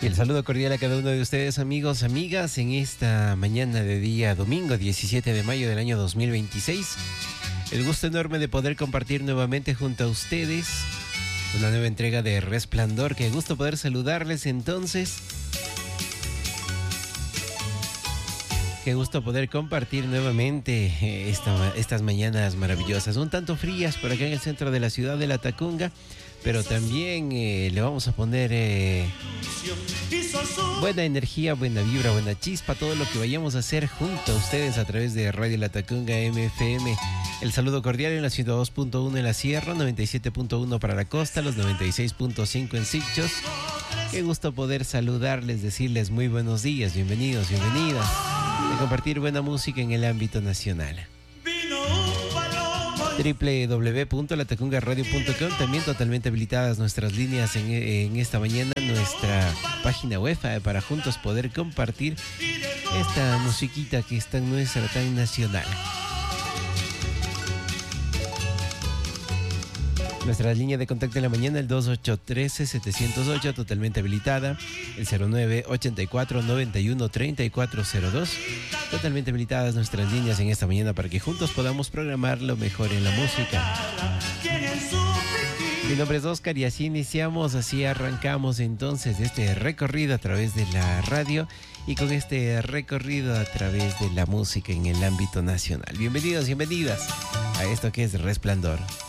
Y el saludo cordial a cada uno de ustedes, amigos, amigas, en esta mañana de día domingo 17 de mayo del año 2026. El gusto enorme de poder compartir nuevamente junto a ustedes una nueva entrega de Resplandor. Qué gusto poder saludarles entonces. Qué gusto poder compartir nuevamente estas mañanas maravillosas, un tanto frías por acá en el centro de la ciudad de La Tacunga, pero también le vamos a poner buena energía, buena vibra, buena chispa, todo lo que vayamos a hacer junto a ustedes a través de Radio La Tacunga MFM. El saludo cordial en la 102.1 en la Sierra, 97.1 para la costa, los 96.5 en Sitges. Qué gusto poder saludarles, decirles muy buenos días, bienvenidos, bienvenidas, de compartir buena música en el ámbito nacional. www.latacungaradio.com, también totalmente habilitadas nuestras líneas en esta mañana, nuestra página web para juntos poder compartir esta musiquita que es tan nuestra, tan nacional. Nuestra línea de contacto en la mañana, el 2813-708, totalmente habilitada. El 0984-91-3402. Totalmente habilitadas nuestras líneas en esta mañana para que juntos podamos programar lo mejor en la música. Mi nombre es Oscar y así iniciamos, así arrancamos entonces este recorrido a través de la radio y con este recorrido a través de la música en el ámbito nacional. Bienvenidos, bienvenidas a esto que es Resplandor.